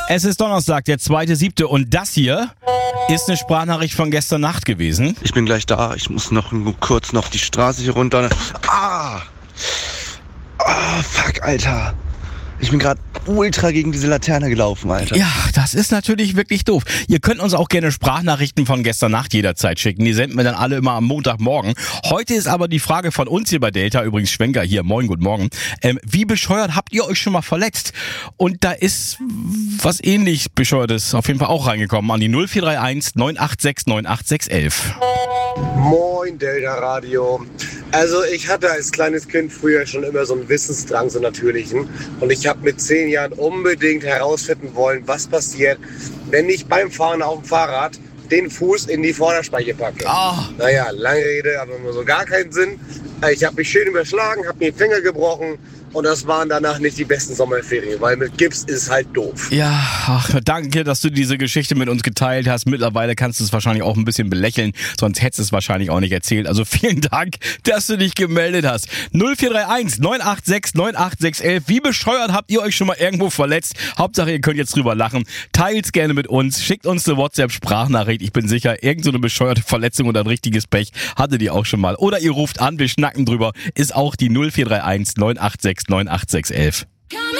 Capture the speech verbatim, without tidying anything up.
Es ist Donnerstag, der zweite siebte und das hier ist eine Sprachnachricht von gestern Nacht gewesen. Ich bin gleich da, ich muss noch kurz noch die Straße hier runter. Ah! Ah, fuck, Alter. Ich bin gerade ultra gegen diese Laterne gelaufen, Alter. Ja, das ist natürlich wirklich doof. Ihr könnt uns auch gerne Sprachnachrichten von gestern Nacht jederzeit schicken. Die senden wir dann alle immer am Montagmorgen. Heute ist aber die Frage von uns hier bei Delta, übrigens Schwenker hier, moin, guten Morgen. Ähm, wie bescheuert habt ihr euch schon mal verletzt? Und da ist was ähnlich Bescheuertes auf jeden Fall auch reingekommen an die null vier drei eins neun acht sechs neun acht sechs eins eins. Moin, Delta Radio. Also ich hatte als kleines Kind früher schon immer so einen Wissensdrang, so natürlichen. Und ich habe mit zehn Jahren unbedingt herausfinden wollen, was passiert, wenn ich beim Fahren auf dem Fahrrad den Fuß in die Vorderspeiche packe. Oh. Naja, lange Rede, aber immer so gar keinen Sinn. Ich habe mich schön überschlagen, habe mir den Finger gebrochen. Und das waren danach nicht die besten Sommerferien, weil mit Gips ist es halt doof. Ja, ach, danke, dass du diese Geschichte mit uns geteilt hast. Mittlerweile kannst du es wahrscheinlich auch ein bisschen belächeln, sonst hättest du es wahrscheinlich auch nicht erzählt. Also vielen Dank, dass du dich gemeldet hast. null vier drei eins neun acht sechs neun acht sechs eins eins. Wie bescheuert habt ihr euch schon mal irgendwo verletzt? Hauptsache, ihr könnt jetzt drüber lachen. Teilt's gerne mit uns, schickt uns eine WhatsApp-Sprachnachricht. Ich bin sicher, irgend so eine bescheuerte Verletzung oder ein richtiges Pech hattet ihr auch schon mal. Oder ihr ruft an, wir schnacken drüber. Ist auch die null vier drei eins neun acht sechs neun acht sechs eins eins.